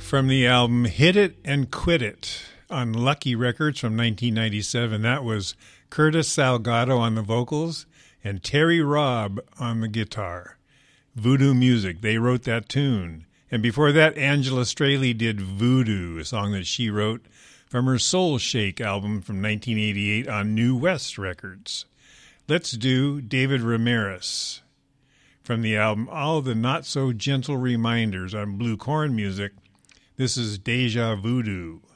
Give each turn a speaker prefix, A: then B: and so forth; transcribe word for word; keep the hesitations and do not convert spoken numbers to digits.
A: From the album Hit It and Quit It on Lucky Records from nineteen ninety-seven. That was Curtis Salgado on the vocals and Terry Robb on the guitar. Voodoo Music, they wrote that tune. And before that, Angela Straley did Voodoo, a song that she wrote from her Soul Shake album from nineteen eighty-eight on New West Records. Let's do David Ramirez from the album All the Not So Gentle Reminders on Blue Corn Music. This is Deja Voodoo.